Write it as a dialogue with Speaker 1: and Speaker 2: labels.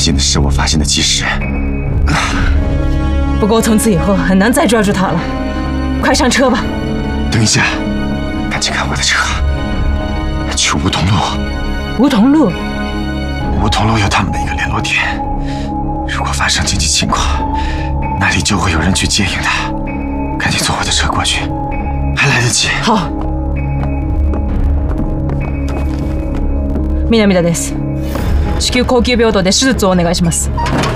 Speaker 1: 心的是我发现的及时。
Speaker 2: 不过从此以后很难再抓住他了。快上车吧。
Speaker 1: 等一下，赶紧看我的车，去梧桐路。
Speaker 2: 梧桐路。
Speaker 1: 梧桐路有他们的一个联络点，如果发生紧急情况，那里就会有人去接应他。赶紧坐我的车过去，还来得及。
Speaker 2: 好。南田です。子宮後期平等で手術をお願いします。